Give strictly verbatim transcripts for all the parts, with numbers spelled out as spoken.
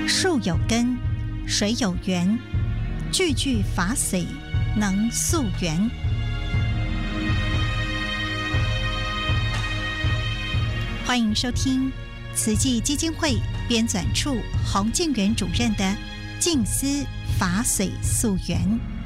树有根，水有源，句句法髓能溯源。欢迎收听慈济基金会编纂处洪敬元主任的《静思法髓溯源》。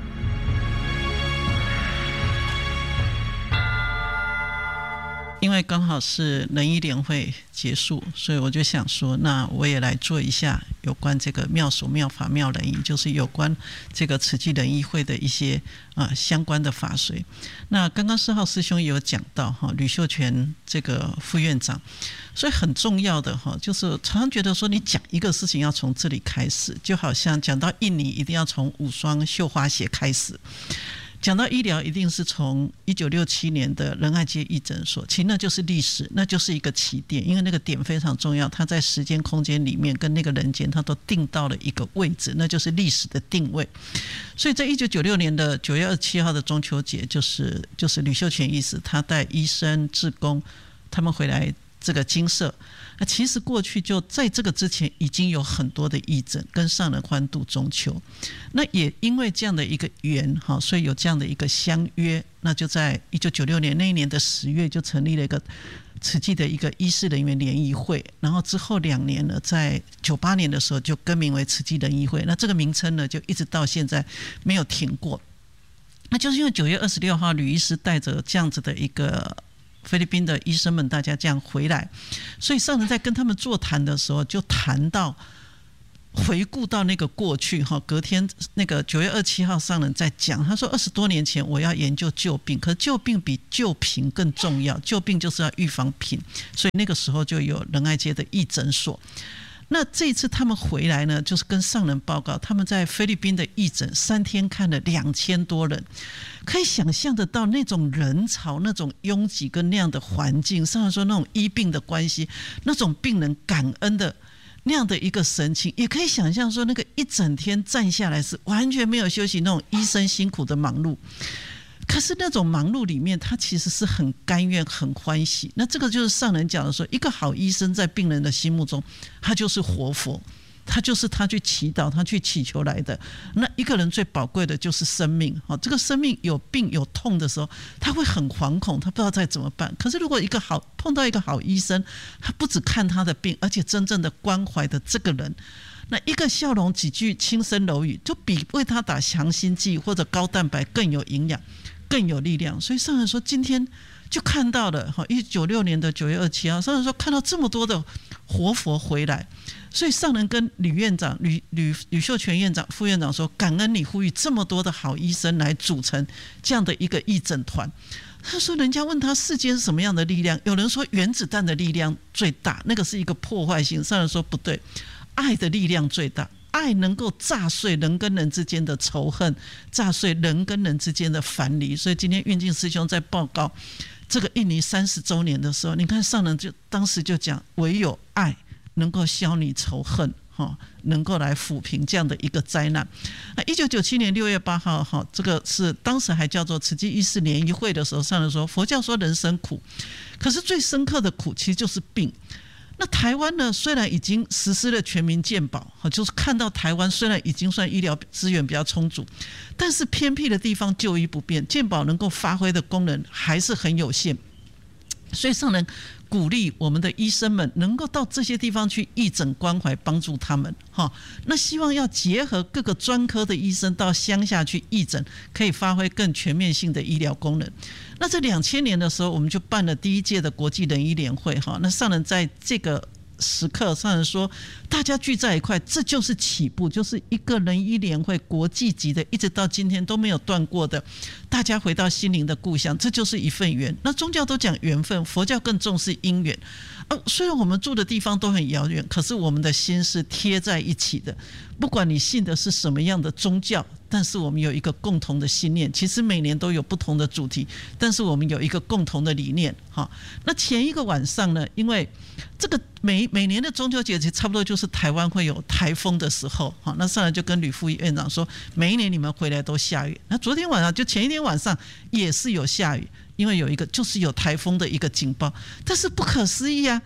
因为刚好是仁医联会结束，所以我就想说，那我也来做一下有关这个妙手妙法妙仁医，就是有关这个慈济仁医会的一些啊、呃、相关的法髓。那刚刚四号师兄也有讲到哈，吕秀全这个副院长，所以很重要的哈，就是常常觉得说，你讲一个事情要从这里开始，就好像讲到印尼一定要从五双绣花鞋开始。讲到医疗，一定是从一九六七年的仁爱街医诊所，其实那就是历史，那就是一个起点，因为那个点非常重要，它在时间空间里面跟那个人间，它都定到了一个位置，那就是历史的定位。所以在一九九六年的九月二十七号的中秋节，就是就是吕秀全医师，他带医生、志工他们回来这个精舍。那其实过去就在这个之前已经有很多的义诊跟上人欢度中秋，那也因为这样的一个缘，所以有这样的一个相约，那就在一九九六年那一年的十月就成立了一个慈济的一个医事人员联谊会，然后之后两年呢，在九八年的时候就更名为慈济仁医会，那这个名称呢就一直到现在没有停过。那就是因为九月二十六号吕医师带着这样子的一个菲律宾的医生们，大家这样回来，所以上人在跟他们座谈的时候，就谈到回顾到那个过去哈。隔天那个九月二十七号上人在讲，他说二十多年前我要研究救病，可是救病比救贫更重要，救病就是要预防贫，所以那个时候就有仁爱街的义诊所。那这一次他们回来呢，就是跟上人报告，他们在菲律宾的义诊三天看了两千多人，可以想象得到那种人潮、那种拥挤跟那样的环境，上人说那种医病的关系，那种病人感恩的那样的一个神情，也可以想象说那个一整天站下来是完全没有休息，那种医生辛苦的忙碌。可是那种忙碌里面，他其实是很甘愿、很欢喜。那这个就是上人讲的说，一个好医生在病人的心目中，他就是活佛，他就是他去祈祷、他去祈求来的。那一个人最宝贵的就是生命，这个生命有病有痛的时候，他会很惶恐，他不知道该怎么办。可是如果一个好碰到一个好医生，他不只看他的病，而且真正的关怀的这个人。那一个笑容几句轻声柔语，就比为他打强心剂或者高蛋白更有营养、更有力量。所以上人说，今天就看到了一九九六年的九月二十七号，上人说看到这么多的活佛回来，所以上人跟吕院长、吕吕吕秀全院长、副院长说，感恩你呼吁这么多的好医生来组成这样的一个义诊团。他说，人家问他世间是什么样的力量，有人说原子弹的力量最大，那个是一个破坏性。上人说不对，爱的力量最大，爱能够炸碎人跟人之间的仇恨，炸碎人跟人之间的樊篱。所以今天运净师兄在报告这个印尼三十周年的时候，你看上人就当时就讲，唯有爱能够消弭仇恨，能够来抚平这样的一个灾难。一九九七年六月八号，这个是当时还叫做慈济医事联谊会的时候，上人说，佛教说人生苦，可是最深刻的苦其实就是病。那台湾呢，虽然已经实施了全民健保，就是看到台湾虽然已经算医疗资源比较充足，但是偏僻的地方就医不便，健保能够发挥的功能还是很有限。所以上人鼓励我们的医生们能够到这些地方去义诊关怀，帮助他们。那希望要结合各个专科的医生到乡下去义诊，可以发挥更全面性的医疗功能。那在两千年的时候，我们就办了第一届的国际仁医联会。那上人在这个时刻，上人说，大家聚在一块，这就是起步，就是一个仁医联会国际级的，一直到今天都没有断过的，大家回到心灵的故乡，这就是一份缘。那宗教都讲缘分，佛教更重视因缘。呃、虽然我们住的地方都很遥远，可是我们的心是贴在一起的。不管你信的是什么样的宗教，但是我们有一个共同的信念。其实每年都有不同的主题，但是我们有一个共同的理念。那前一个晚上呢，因为这个每每年的中秋节差不多就是台湾会有台风的时候，那上来就跟吕副院长说，每一年你们回来都下雨。那昨天晚上就前一天晚上也是有下雨，因为有一个就是有台风的一个警报。但是不可思议啊，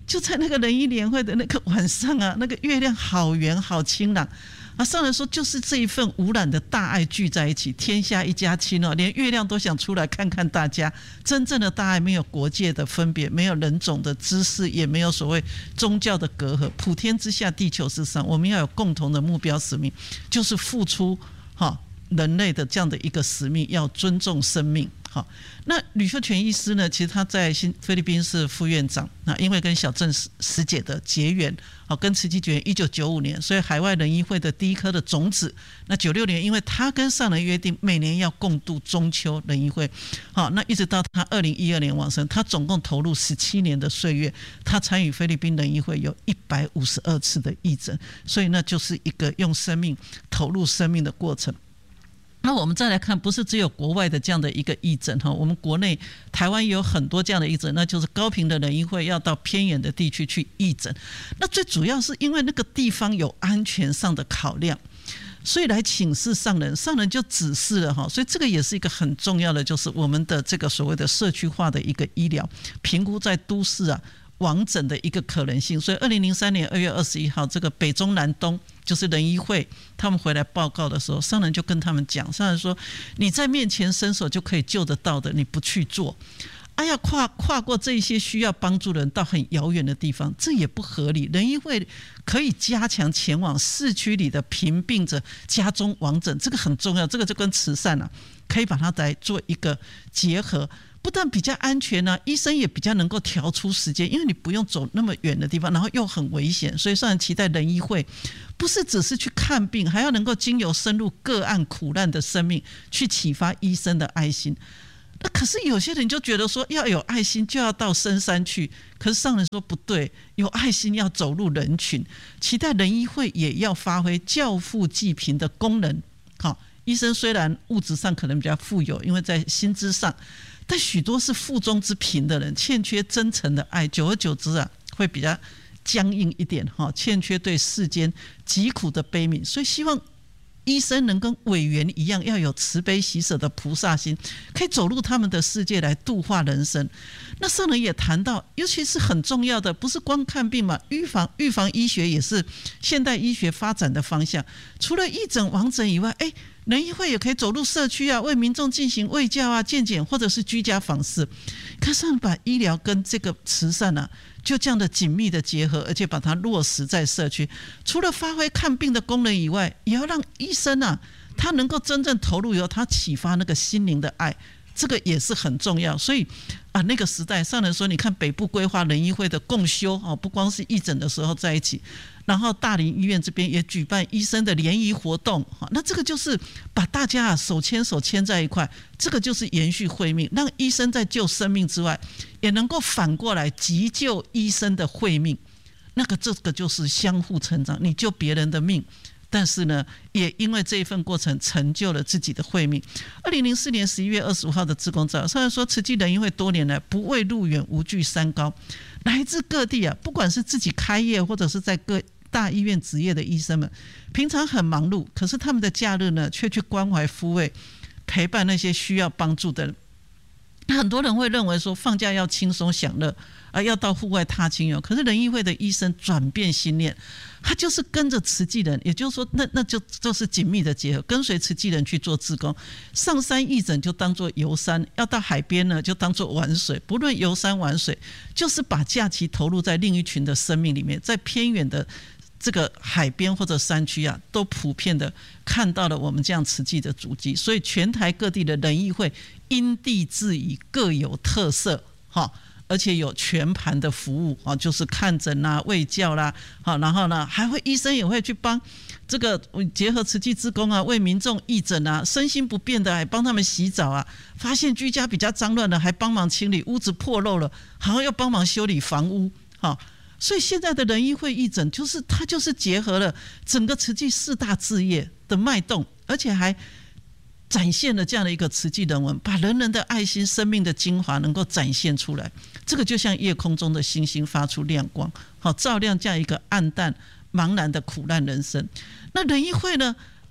就在那个仁义联会的那个晚上啊，那个月亮好圆好清朗啊，上人说就是这一份无染的大爱聚在一起，天下一家亲哦，连月亮都想出来看看大家。真正的大爱没有国界的分别，没有人种的知识，也没有所谓宗教的隔阂。普天之下，地球之上，我们要有共同的目标使命，就是付出哈人类的这样的一个使命，要尊重生命。好，那吕秀全医师呢？其实他在新菲律宾是副院长，那因为跟小郑师姐的结缘，好，跟慈济结缘，一九九五年，所以海外仁医会的第一颗的种子。那九六年，因为他跟上人约定，每年要共度中秋仁医会，好，那一直到他二零一二年往生，他总共投入十七年的岁月，他参与菲律宾仁医会有一百五十二次的义诊，所以那就是一个用生命投入生命的过程。那我们再来看，不是只有国外的这样的一个义诊，我们国内台湾也有很多这样的义诊，那就是高屏的仁医会要到偏远的地区去义诊。那最主要是因为那个地方有安全上的考量，所以来请示上人，上人就指示了哈，所以这个也是一个很重要的，就是我们的这个所谓的社区化的一个医疗评估在都市啊往诊的一个可能性。所以二零零三年二月二十一号，这个北中南东就是仁医会他们回来报告的时候，上人就跟他们讲，上人说你在面前伸手就可以救得到的，你不去做，哎呀，跨跨过这些需要帮助的人到很遥远的地方，这也不合理。仁医会可以加强前往市区里的贫病者家中往诊，这个很重要，这个就跟慈善啊可以把它来做一个结合，不但比较安全啊，医生也比较能够调出时间，因为你不用走那么远的地方，然后又很危险，所以上人期待仁医会不是只是去看病，还要能够经由深入个案苦难的生命去启发医生的爱心。那可是有些人就觉得说要有爱心就要到深山去，可是上人说不对，有爱心要走入人群，期待仁医会也要发挥教富济贫的功能。好，医生虽然物质上可能比较富有，因为在薪资上，但许多是腹中之贫的人，欠缺真诚的爱，久而久之啊会比较僵硬一点，欠缺对世间疾苦的悲悯，所以希望医生能跟委员一样，要有慈悲喜舍的菩萨心，可以走入他们的世界来度化人生。那上人也谈到，尤其是很重要的，不是光看病嘛，预防预防医学也是现代医学发展的方向。除了义诊往诊以外，哎，仁医会也可以走入社区啊，为民众进行卫教啊、健检或者是居家访视。看上人把医疗跟这个慈善啊就这样的紧密的结合，而且把它落实在社区。除了发挥看病的功能以外，也要让医生啊他能够真正投入以后，他启发那个心灵的爱，这个也是很重要。所以啊，那个时代上人说，你看北部规划仁医会的共修，不光是义诊的时候在一起，然后大林医院这边也举办医生的联谊活动，那这个就是把大家啊手牵手牵在一块，这个就是延续慧命，让医生在救生命之外，也能够反过来急救医生的慧命，那个这个就是相互成长，你救别人的命，但是呢，也因为这一份过程成就了自己的慧命。二零零四年十一月二十五号的志工照，上人说，慈济仁医会多年来不畏路远，无惧山高，来自各地啊，不管是自己开业或者是在各大医院执业的医生们，平常很忙碌，可是他们的假日呢，却去关怀抚慰，陪伴那些需要帮助的人。很多人会认为说，放假要轻松享乐啊，要到户外踏青游。可是仁医会的医生转变心念，他就是跟着慈济人，也就是说，那那就就是紧密的结合，跟随慈济人去做志工。上山义诊就当作游山，要到海边呢就当作玩水。不论游山玩水，就是把假期投入在另一群的生命里面，在偏远的这个海边或者山区啊，都普遍的看到了我们这样慈济的足迹。所以全台各地的仁医会因地制宜，各有特色，而且有全盘的服务，就是看诊啦、卫教啦，然后呢还会医生也会去帮这个结合慈济志工啊，为民众义诊啊，身心不便的还帮他们洗澡啊，发现居家比较脏乱的还帮忙清理，屋子破漏了好像要帮忙修理房屋。所以现在的仁医会义诊，就是它就是结合了整个慈济四大志业的脉动，而且还展现了这样的一个慈济人文，把人人的爱心、生命的精华能够展现出来。这个就像夜空中的星星发出亮光，好照亮这样一个暗淡茫然的苦难人生。那仁医会呢，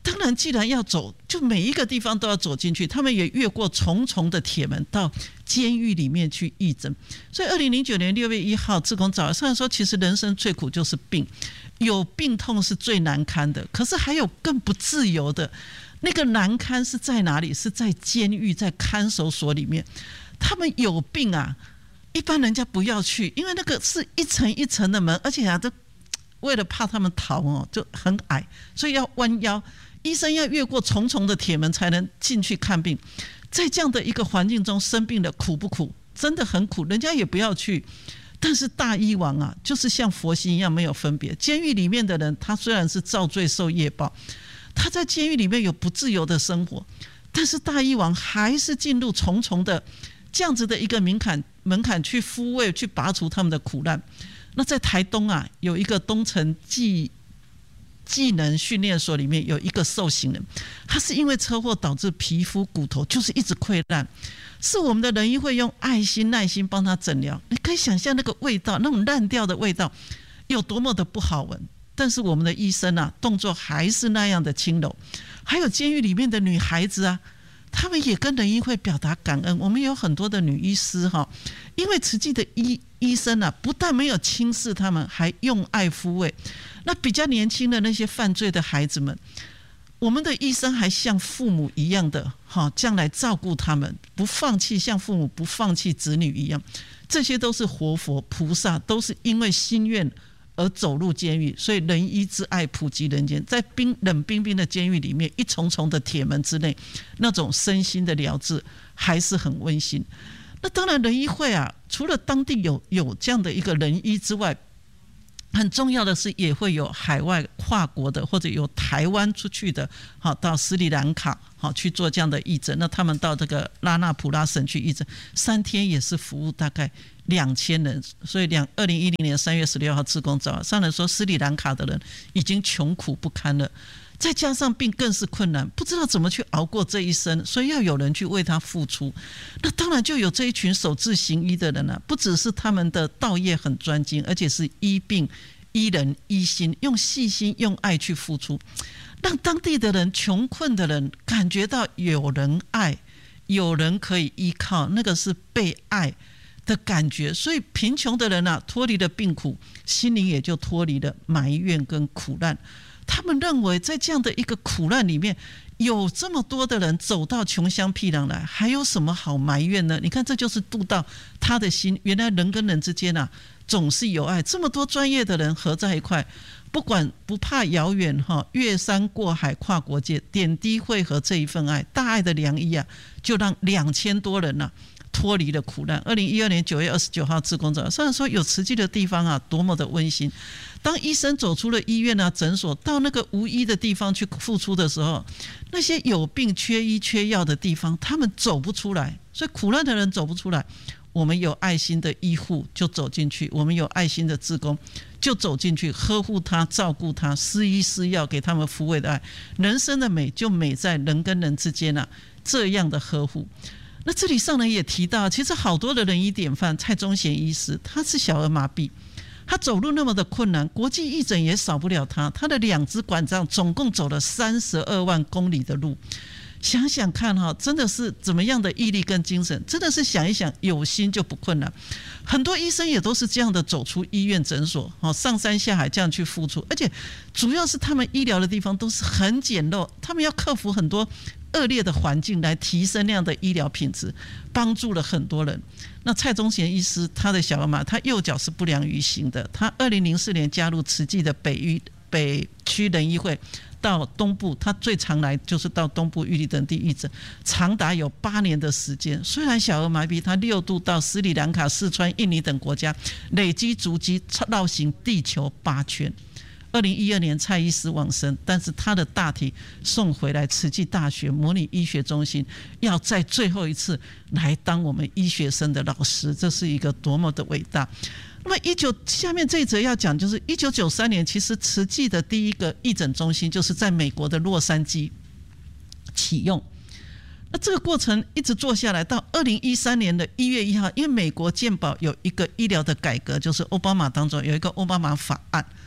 当然既然要走，就每一个地方都要走进去，他们也越过重重的铁门到监狱里面去义诊。所以二零零九年六月一号，志工早上说，其实人生最苦就是病，有病痛是最难堪的，可是还有更不自由的，那个难堪是在哪里？是在监狱，在看守所里面。他们有病啊，一般人家不要去，因为那个是一层一层的门，而且啊，都为了怕他们逃哦，就很矮，所以要弯腰，医生要越过重重的铁门才能进去看病。在这样的一个环境中生病了，苦不苦？真的很苦，人家也不要去。但是大医王啊，就是像佛心一样没有分别。监狱里面的人，他虽然是造罪受业报，他在监狱里面有不自由的生活，但是大医王还是进入重重的这样子的一个门槛门槛去抚慰、去拔除他们的苦难。那在台东啊，有一个东城技技能训练所里面有一个受刑人，他是因为车祸导致皮肤骨头就是一直溃烂，是我们的人医会用爱心耐心帮他诊疗。你可以想象那个味道，那种烂掉的味道有多么的不好闻，但是我们的医生啊，动作还是那样的轻柔。还有监狱里面的女孩子啊，他们也跟人医会表达感恩。我们有很多的女医师哈，因为慈济的医医生啊，不但没有轻视他们，还用爱抚慰。那比较年轻的那些犯罪的孩子们，我们的医生还像父母一样的哈，这样来照顾他们，不放弃，像父母不放弃子女一样。这些都是活佛菩萨，都是因为心愿而走入监狱，所以仁医之爱普及人间。在冰冷冰冰的监狱里面，一重重的铁门之内，那种身心的疗治还是很温馨。那当然仁医会啊，除了当地有有这样的一个仁医之外，很重要的是也会有海外跨国的，或者有台湾出去的，好到斯里兰卡好去做这样的义诊。那他们到这个拉纳普拉省去义诊，三天也是服务大概两千人。所以两二零一零年三月十六号志工早上来说，斯里兰卡的人已经穷苦不堪了，再加上病更是困难，不知道怎么去熬过这一生，所以要有人去为他付出。那当然就有这一群守志行医的人啊，不只是他们的道业很专精，而且是医病、医人、医心，用细心、用爱去付出，让当地的人、穷困的人感觉到有人爱，有人可以依靠，那个是被爱的感觉。所以贫穷的人啊，脱离了病苦，心灵也就脱离了埋怨跟苦难。他们认为在这样的一个苦难里面，有这么多的人走到穷乡僻壤来，还有什么好埋怨呢？你看，这就是渡到他的心。原来人跟人之间啊，总是有爱。这么多专业的人合在一块，不管不怕遥远哈，越山过海跨国界，点滴汇合这一份爱，大爱的良医啊，就让两千多人啊脱离了苦难。二零一二年九月二十九号志工早上说，有慈济的地方啊，多么的温馨。当医生走出了医院啊诊所，到那个无医的地方去付出的时候，那些有病缺医缺药的地方，他们走不出来。所以苦难的人走不出来，我们有爱心的医护就走进去，我们有爱心的志工就走进去，呵护他，照顾他，施医施药，给他们抚慰的爱。人生的美就美在人跟人之间啊，这样的呵护。那这里上人也提到，其实好多的仁医典范，蔡宗贤医师，他是小儿麻痹，他走路那么的困难，国际义诊也少不了他。他的两只管脏总共走了三十二万公里的路，想想看哈，真的是怎么样的毅力跟精神，真的是想一想，有心就不困难。很多医生也都是这样的走出医院诊所，上山下海这样去付出，而且主要是他们医疗的地方都是很简陋，他们要克服很多恶劣的环境来提升那样的医疗品质，帮助了很多人。那蔡宗贤医师，他的小儿麻，他右脚是不良于行的，他二零零四年加入慈济的北医北区仁医会，到东部，他最常来就是到东部玉里等地义诊，长达有八年的时间。虽然小儿麻痹，他六度到斯里兰卡、四川、印尼等国家，累积足迹绕行地球八圈。二零一二年蔡医师往生，但是他的大体送回来慈济大学模拟医学中心，要在最后一次来当我们医学生的老师，这是一个多么的伟大。那么一九下面这一则要讲，就是一九九三年，其实慈济的第一个义诊中心就是在美国的洛杉矶启用。那这个过程一直做下来，到二零一三年的一月一号，因为美国健保有一个医疗的改革，就是奥巴马当中有一个奥巴马法案。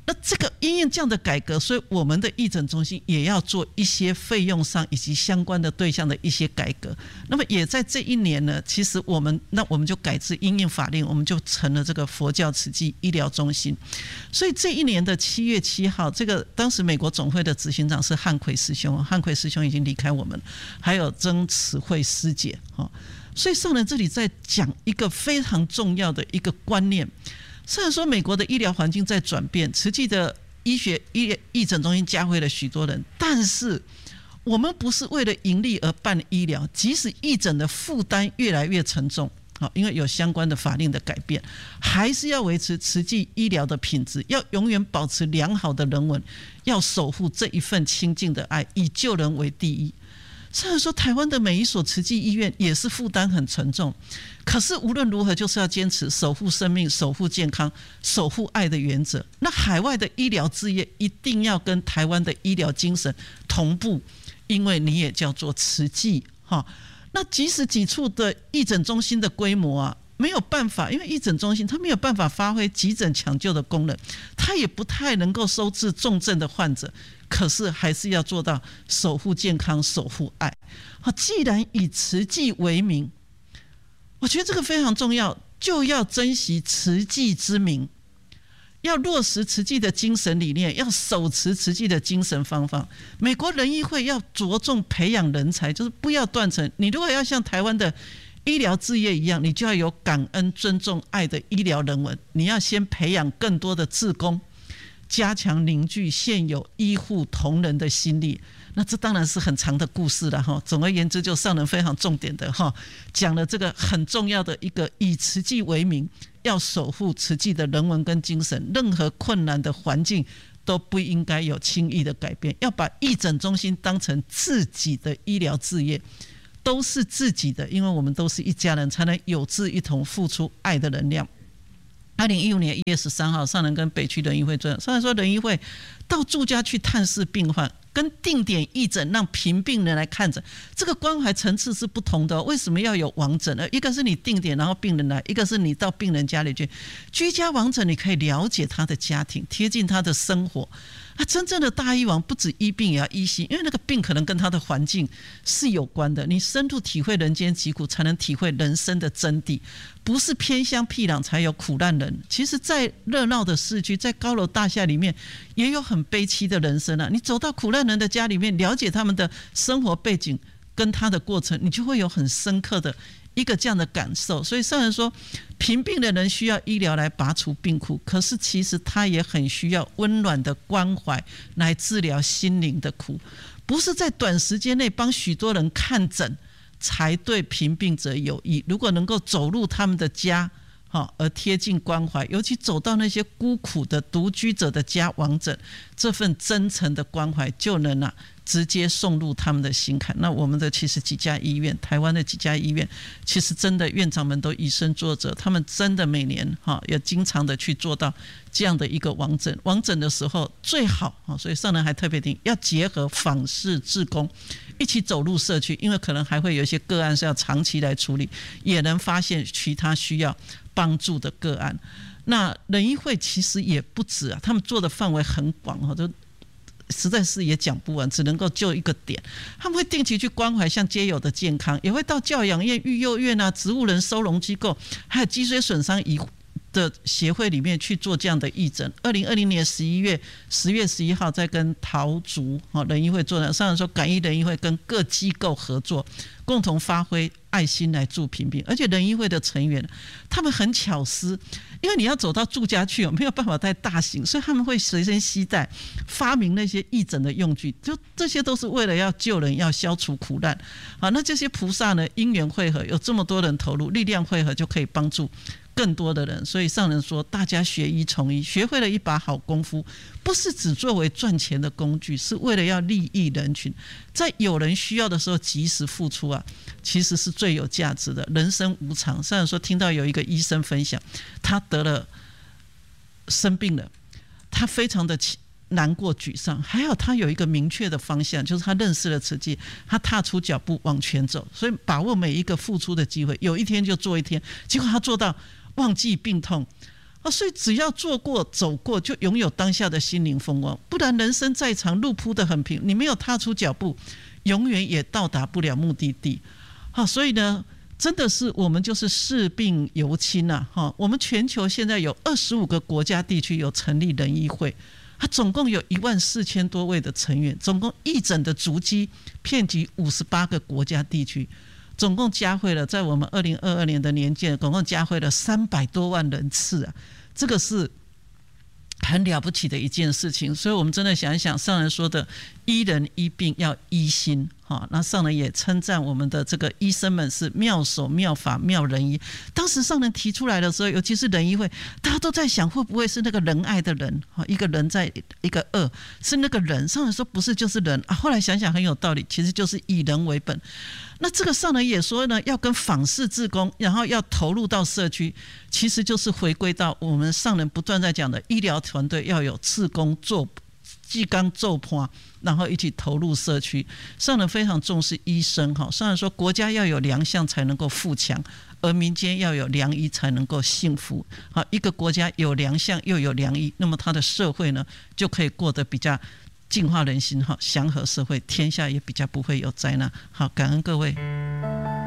那这个因应这样的改革，所以我们的义诊中心也要做一些费用上以及相关的对象的一些改革。那么也在这一年呢，其实我们那我们就改制因应法令，我们就成了这个佛教慈济医疗中心。所以这一年的七月七号，这个当时美国总会的执行长是汉奎师兄，汉奎师兄已经离开我们，还有曾慈惠师姐。所以上人这里在讲一个非常重要的一个观念。虽然说美国的医疗环境在转变，慈济的医学医义诊中心嘉惠了许多人，但是我们不是为了盈利而办医疗，即使义诊的负担越来越沉重，因为有相关的法令的改变，还是要维持慈济医疗的品质，要永远保持良好的人文，要守护这一份清净的爱，以救人为第一。虽然说台湾的每一所慈济医院也是负担很沉重，可是无论如何就是要坚持守护生命、守护健康、守护爱的原则。那海外的医疗事业一定要跟台湾的医疗精神同步，因为你也叫做慈济。那即使几处的义诊中心的规模啊，没有办法，因为义诊中心它没有办法发挥急诊抢救的功能，它也不太能够收治重症的患者，可是还是要做到守护健康、守护爱。既然以慈济为名，我觉得这个非常重要，就要珍惜慈济之名，要落实慈济的精神理念，要手持慈济的精神方法。美国人医会要着重培养人才，就是不要断层。你如果要像台湾的医疗志业一样，你就要有感恩、尊重、爱的医疗人文。你要先培养更多的志工，加强凝聚现有医护同仁的心力。那这当然是很长的故事了哈。总而言之，就上人非常重点的哈，讲了这个很重要的一个以慈济为名，要守护慈济的人文跟精神，任何困难的环境都不应该有轻易的改变，要把义诊中心当成自己的医疗事业，都是自己的，因为我们都是一家人，才能有志一同付出爱的能量。二零一五年一月十三号，上人跟北区人医会专上人说，人医会到住家去探视病患，跟定点义诊让贫病人来看诊，这个关怀层次是不同的。为什么要有往诊呢？一个是你定点然后病人来，一个是你到病人家里去。居家往诊你可以了解他的家庭，贴近他的生活。啊，真正的大医王不止医病也要医心，因为那个病可能跟他的环境是有关的。你深入体会人间疾苦，才能体会人生的真谛。不是偏乡僻壤才有苦难人，其实在热闹的市区，在高楼大厦里面也有很悲凄的人生啊。你走到苦难人的家里面，了解他们的生活背景跟他的过程，你就会有很深刻的一个这样的感受。所以上人说，贫病的人需要医疗来拔除病苦，可是其实他也很需要温暖的关怀来治疗心灵的苦。不是在短时间内帮许多人看诊才对贫病者有益，如果能够走入他们的家而贴近关怀，尤其走到那些孤苦的独居者的家往诊，这份真诚的关怀就能啊直接送入他们的心坎。那我们的其实几家医院，台湾的几家医院，其实真的院长们都以身作则，他们真的每年也经常的去做到这样的一个往诊。往诊的时候最好，所以上人还特别提要结合访视志工一起走入社区，因为可能还会有一些个案是要长期来处理，也能发现其他需要帮助的个案。那人医会其实也不止啊，他们做的范围很广，就实在是也讲不完，只能够就一个点。他们会定期去关怀像街友的健康，也会到教养院、育幼院啊、植物人收容机构，还有脊髓损伤遗的协会里面去做这样的义诊。二零二零年十一月十月十一号，在跟桃竹人医会做的，上人说感医人医会跟各机构合作，共同发挥爱心来助贫病。而且人医会的成员他们很巧思，因为你要走到住家去没有办法带大型，所以他们会随身携带，发明那些义诊的用具，就这些都是为了要救人，要消除苦难。好，那这些菩萨呢，因缘汇合，有这么多人投入，力量汇合就可以帮助更多的人。所以上人说，大家学医从医，学会了一把好功夫，不是只作为赚钱的工具，是为了要利益人群，在有人需要的时候及时付出啊，其实是最有价值的。人生无常，上人说听到有一个医生分享，他得了生病了，他非常的难过沮丧，还好他有一个明确的方向，就是他认识了慈济，他踏出脚步往前走，所以把握每一个付出的机会，有一天就做一天。结果他做到忘记病痛， 啊，所以只要做过走过，就拥有当下的心灵风光。不然人生再长，路铺得很平，你没有踏出脚步，永远也到达不了目的地。好，所以呢，真的是我们就是视病由亲啊。哈，我们全球现在有二十五个国家地区有成立人医会，它总共有一万四千多位的成员，总共义诊的足迹遍及五十八个国家地区。总共加会了，在我们二零二二年的年鉴，总共加会了三百多万人次啊，这个是很了不起的一件事情。所以我们真的想一想，上人说的医人医病要医心，那上人也称赞我们的这个医生们是妙手妙法妙仁医。当时上人提出来的时候，尤其是仁医会，大家都在想会不会是那个仁爱的人，一个人在一个恶，是那个人。上人说不是，就是人啊。后来想想很有道理，其实就是以人为本。那这个上人也说呢，要跟访视志工，然后要投入到社区，其实就是回归到我们上人不断在讲的医疗团队要有志工做技刚做破，然后一起投入社区。上人非常重视医生，上人说国家要有良相才能够富强，而民间要有良医才能够幸福。一个国家有良相又有良医，那么他的社会呢就可以过得比较净化人心，祥和社会，天下也比较不会有灾难。好，感恩各位。